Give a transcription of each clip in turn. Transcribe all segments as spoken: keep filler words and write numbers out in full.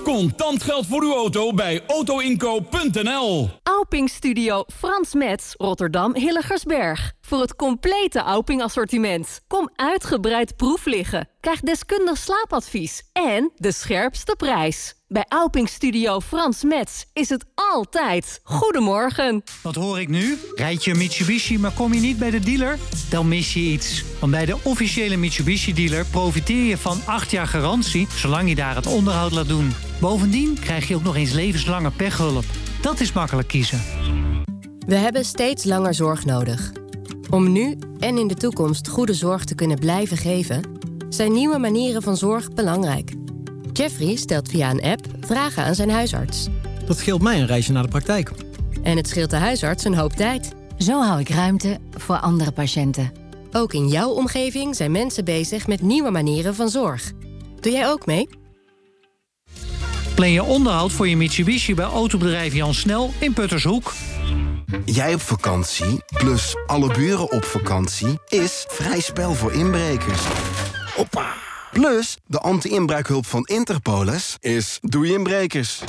Contant geld voor uw auto bij autoinkoop punt n l. Auping Studio Frans Metz, Rotterdam Hilligersberg. Voor het complete Auping assortiment. Kom uitgebreid proef liggen. Krijg deskundig slaapadvies en de scherpste prijs. Bij Auping Studio Frans Metz is het altijd goedemorgen. Wat hoor ik nu? Rijd je een Mitsubishi, maar kom je niet bij de dealer? Dan mis je iets. Want bij de officiële Mitsubishi-dealer profiteer je van acht jaar garantie, zolang je daar het onderhoud laat doen. Bovendien krijg je ook nog eens levenslange pechhulp. Dat is makkelijk kiezen. We hebben steeds langer zorg nodig. Om nu en in de toekomst goede zorg te kunnen blijven geven, zijn nieuwe manieren van zorg belangrijk. Jeffrey stelt via een app vragen aan zijn huisarts. Dat scheelt mij een reisje naar de praktijk. En het scheelt de huisarts een hoop tijd. Zo hou ik ruimte voor andere patiënten. Ook in jouw omgeving zijn mensen bezig met nieuwe manieren van zorg. Doe jij ook mee? Plan je onderhoud voor je Mitsubishi bij autobedrijf Jan Snel in Puttershoek. Jij op vakantie, plus alle buren op vakantie, is vrij spel voor inbrekers. Hoppa! Plus, de anti-inbraakhulp van Interpolis is doei inbrekers.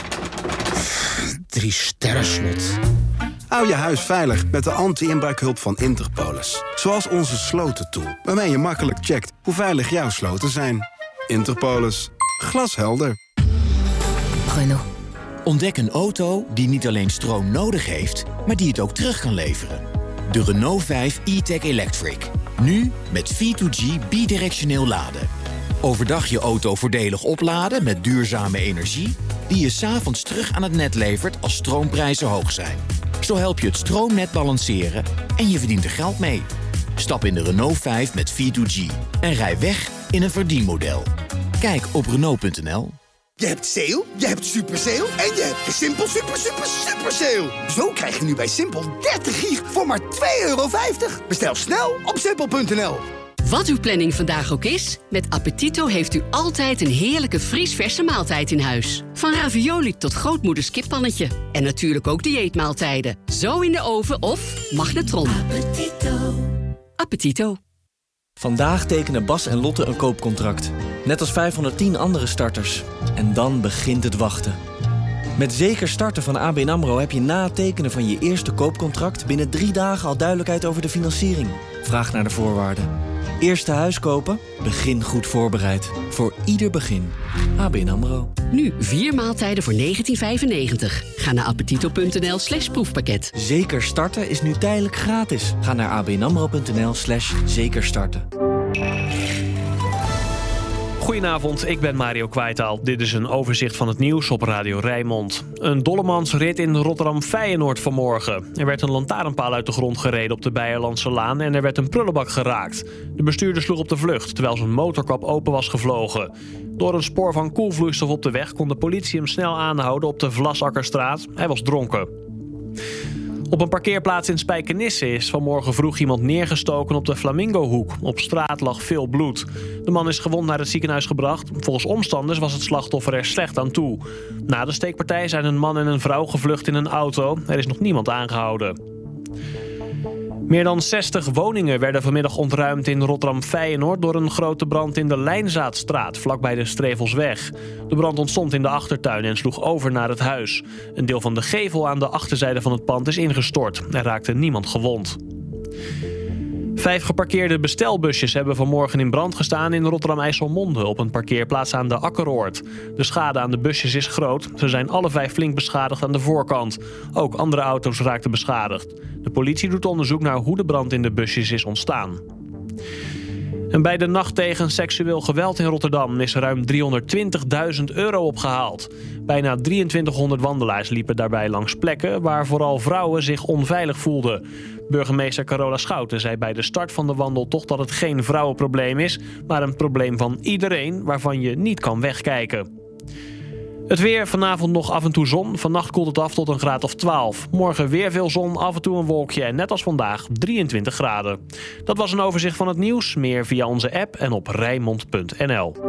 Drie sterren slot. Hou je huis veilig met de anti-inbraakhulp van Interpolis. Zoals onze slotentool, waarmee je makkelijk checkt hoe veilig jouw sloten zijn. Interpolis. Glashelder. Renault. Ontdek een auto die niet alleen stroom nodig heeft, maar die het ook terug kan leveren. De Renault vijf e-tech Electric. Nu met V twee G bidirectioneel laden. Overdag je auto voordelig opladen met duurzame energie, die je 's avonds terug aan het net levert als stroomprijzen hoog zijn. Zo help je het stroomnet balanceren en je verdient er geld mee. Stap in de Renault vijf met V twee G en rij weg in een verdienmodel. Kijk op Renault punt n l. Je hebt sale, je hebt super sale en je hebt de Simpel super super super sale. Zo krijg je nu bij Simpel dertig gig voor maar twee euro vijftig. Bestel snel op simpel punt n l. Wat uw planning vandaag ook is, met Appetito heeft u altijd een heerlijke vriesverse maaltijd in huis. Van ravioli tot grootmoeders kippannetje. En natuurlijk ook dieetmaaltijden. Zo in de oven of magnetron. Appetito. Appetito. Vandaag tekenen Bas en Lotte een koopcontract. Net als vijfhonderdtien andere starters. En dan begint het wachten. Met Zeker Starten van A B N AMRO heb je na het tekenen van je eerste koopcontract binnen drie dagen al duidelijkheid over de financiering. Vraag naar de voorwaarden. Eerste huis kopen? Begin goed voorbereid. Voor ieder begin. A B N AMRO. Nu vier maaltijden voor negentien vijfennegentig. Ga naar appetito punt n l slash proefpakket. Zeker Starten is nu tijdelijk gratis. Ga naar abnamro punt n l slash zeker starten. Goedenavond, ik ben Mario Kwijtaal. Dit is een overzicht van het nieuws op Radio Rijnmond. Een dollemansrit in Rotterdam-Feyenoord vanmorgen. Er werd een lantaarnpaal uit de grond gereden op de Beierlandse Laan en er werd een prullenbak geraakt. De bestuurder sloeg op de vlucht, terwijl zijn motorkap open was gevlogen. Door een spoor van koelvloeistof op de weg kon de politie hem snel aanhouden op de Vlasakkerstraat. Hij was dronken. Op een parkeerplaats in Spijkenisse is vanmorgen vroeg iemand neergestoken op de Flamingohoek. Op straat lag veel bloed. De man is gewond naar het ziekenhuis gebracht. Volgens omstanders was het slachtoffer er slecht aan toe. Na de steekpartij zijn een man en een vrouw gevlucht in een auto. Er is nog niemand aangehouden. Meer dan zestig woningen werden vanmiddag ontruimd in Rotterdam-Feyenoord door een grote brand in de Lijnzaadstraat, vlakbij de Strevelsweg. De brand ontstond in de achtertuin en sloeg over naar het huis. Een deel van de gevel aan de achterzijde van het pand is ingestort. Er raakte niemand gewond. Vijf geparkeerde bestelbusjes hebben vanmorgen in brand gestaan in Rotterdam-IJsselmonde op een parkeerplaats aan de Akkeroord. De schade aan de busjes is groot. Ze zijn alle vijf flink beschadigd aan de voorkant. Ook andere auto's raakten beschadigd. De politie doet onderzoek naar hoe de brand in de busjes is ontstaan. En bij de nacht tegen seksueel geweld in Rotterdam is ruim driehonderdtwintigduizend euro opgehaald. Bijna drieëntwintighonderd wandelaars liepen daarbij langs plekken waar vooral vrouwen zich onveilig voelden. Burgemeester Carola Schouten zei bij de start van de wandeltocht dat het geen vrouwenprobleem is, maar een probleem van iedereen waarvan je niet kan wegkijken. Het weer, vanavond nog af en toe zon. Vannacht koelt het af tot een graad of twaalf. Morgen weer veel zon, af en toe een wolkje en net als vandaag drieëntwintig graden. Dat was een overzicht van het nieuws. Meer via onze app en op rijnmond punt n l.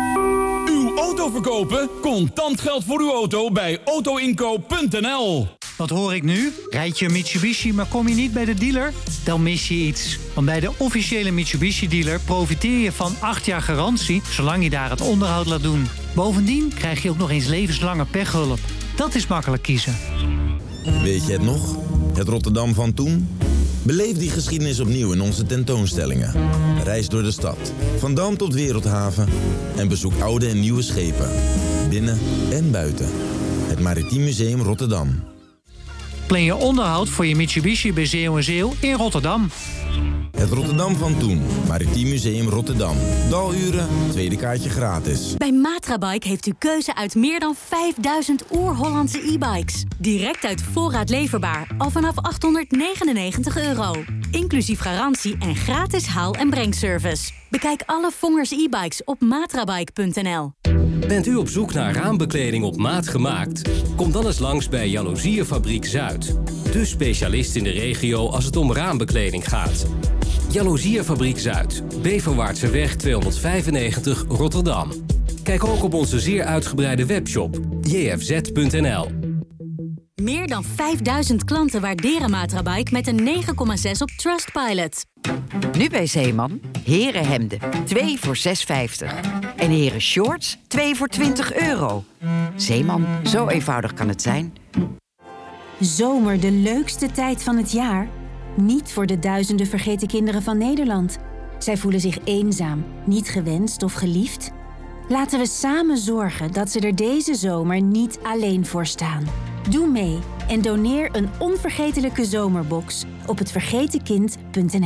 Uw auto verkopen? Contant geld voor uw auto bij autoinkoop punt n l. Wat hoor ik nu? Rijd je een Mitsubishi, maar kom je niet bij de dealer? Dan mis je iets. Want bij de officiële Mitsubishi-dealer profiteer je van acht jaar garantie, zolang je daar het onderhoud laat doen. Bovendien krijg je ook nog eens levenslange pechhulp. Dat is makkelijk kiezen. Weet je het nog? Het Rotterdam van toen? Beleef die geschiedenis opnieuw in onze tentoonstellingen. Reis door de stad, van Dam tot Wereldhaven en bezoek oude en nieuwe schepen. Binnen en buiten. Het Maritiem Museum Rotterdam. Plan je onderhoud voor je Mitsubishi bij Zeeuw en Zeeuw in Rotterdam. Het Rotterdam van toen. Maritiem Museum Rotterdam. Daluren, tweede kaartje gratis. Bij Matrabike heeft u keuze uit meer dan vijfduizend oer-Hollandse e-bikes. Direct uit voorraad leverbaar, al vanaf achthonderdnegenennegentig euro. Inclusief garantie en gratis haal- en brengservice. Bekijk alle Vongers e-bikes op matrabike punt n l. Bent u op zoek naar raambekleding op maat gemaakt? Kom dan eens langs bij Jaloezierfabriek Zuid. De specialist in de regio als het om raambekleding gaat. Jaloezierfabriek Zuid, Beverwaartseweg tweehonderdvijfennegentig Rotterdam. Kijk ook op onze zeer uitgebreide webshop j f z punt n l. Meer dan vijfduizend klanten waarderen Matrabike met een negen komma zes op Trustpilot. Nu bij Zeeman, herenhemden, twee voor zes vijftig. En heren shorts, twee voor twintig euro. Zeeman, zo eenvoudig kan het zijn. Zomer, de leukste tijd van het jaar? Niet voor de duizenden vergeten kinderen van Nederland. Zij voelen zich eenzaam, niet gewenst of geliefd. Laten we samen zorgen dat ze er deze zomer niet alleen voor staan. Doe mee en doneer een onvergetelijke zomerbox op het vergeten kind punt n l.